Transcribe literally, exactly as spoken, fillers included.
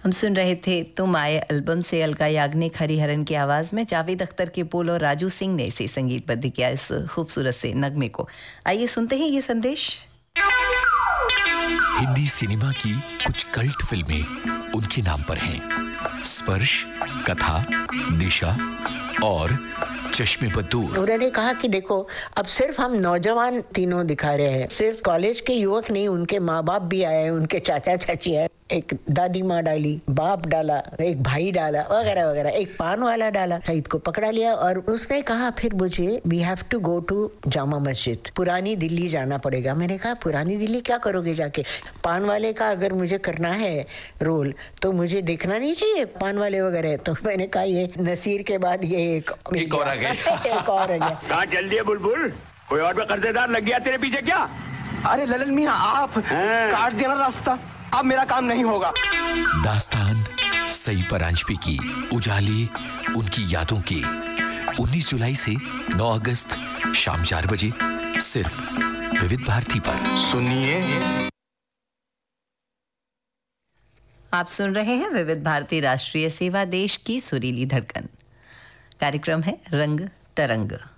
हम सुन रहे थे तुम आए एल्बम से अलका याग्निक हरिहरन की आवाज में जावेद अख्तर के बोल और राजू सिंह ने इसे संगीतबद्ध किया इस खूबसूरत से नगमे को। आइए सुनते हैं ये संदेश। हिंदी सिनेमा की कुछ कल्ट फिल्में उनके नाम पर हैं। स्पर्श, कथा, दिशा और चश्मे पर दूर। उन्होंने कहा कि देखो अब सिर्फ हम नौजवान तीनों दिखा रहे हैं, सिर्फ कॉलेज के युवक नहीं, उनके माँ बाप भी आए, उनके चाचा चाची आए, एक दादी माँ डाली, बाप डाला, एक भाई डाला वगैरह वगैरह, एक पान वाला डाला। सईद को पकड़ा लिया और उसने कहा फिर मुझे we have to go to Jama Masjid, पुरानी दिल्ली जाना पड़ेगा। मैंने कहा पुरानी दिल्ली क्या करोगे जाके? पान वाले का अगर मुझे करना है रोल तो मुझे देखना नहीं चाहिए पान वाले वगैरह। तो मैंने कहा ये नसीर के बाद ये एक, एक और आ गया। एक और आ गया। कहाँ जल्दी है बुलबुल? कोई और भी कर्जेदार लग गया तेरे पीछे क्या? अरे ललन मियां आप काट देना रास्ता, अब मेरा काम नहीं होगा। दास्तान सई परांजपे की उजाले उनकी यादों के उन्नीस जुलाई से नौ अगस्त शाम चार बजे सिर्फ विविध भारती पर सुनिए। आप सुन रहे हैं विविध भारती राष्ट्रीय सेवा, देश की सुरीली धड़कन। कार्यक्रम है रंग तरंग।